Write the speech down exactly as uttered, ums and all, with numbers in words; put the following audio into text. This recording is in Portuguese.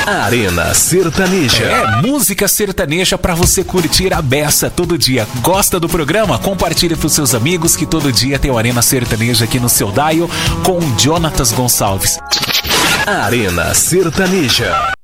Arena Sertaneja. É, música sertaneja pra você curtir a beça todo dia. Gosta do programa? Compartilhe pros seus amigos que todo dia tem o Arena Sertaneja aqui no seu dial com o Jonatas Gonçalves. Arena Sertaneja.